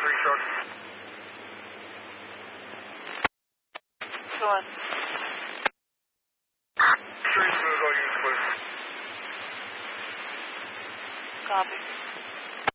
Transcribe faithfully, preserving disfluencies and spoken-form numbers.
three short. Go on. Three smooth, all units clear. Copy.